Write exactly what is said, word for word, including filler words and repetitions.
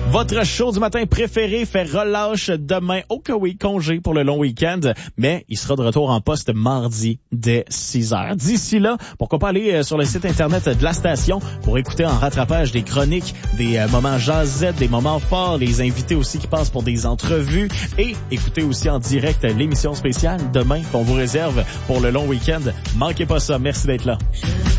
Votre show du matin préféré fait relâche demain. Oh que oui, congé pour le long week-end, mais il sera de retour en poste mardi dès six heures. D'ici là, pourquoi pas aller sur le site internet de la station pour écouter en rattrapage des chroniques, des moments jasettes, des moments forts, les invités aussi qui passent pour des entrevues et écouter aussi en direct l'émission spéciale demain qu'on vous réserve pour le long week-end. Manquez pas ça. Merci d'être là.